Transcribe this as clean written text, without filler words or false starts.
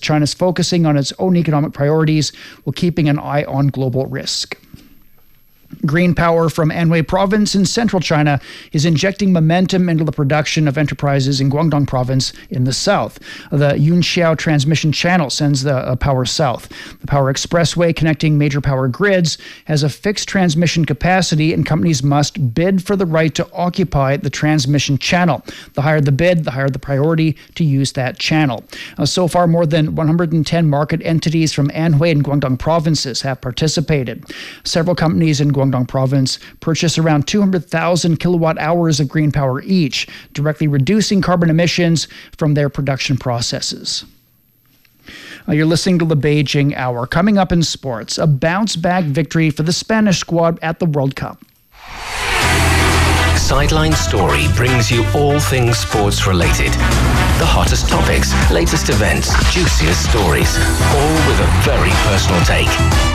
China's focusing on its own economic priorities while keeping an eye on global risk. Green power from Anhui Province in central China is injecting momentum into the production of enterprises in Guangdong Province in the south. The Yunxiao transmission channel sends the power south. The power expressway connecting major power grids has a fixed transmission capacity, and companies must bid for the right to occupy the transmission channel. The higher the bid, the higher the priority to use that channel. So far, more than 110 market entities from Anhui and Guangdong provinces have participated. Several companies in Guangdong Province purchase around 200,000 kilowatt hours of green power each, directly reducing carbon emissions from their production processes. You're listening to the Beijing Hour. Coming up in sports, a bounce-back victory for the Spanish squad at the World Cup. Sideline Story brings you all things sports related. The hottest topics, latest events, juiciest stories, all with a very personal take.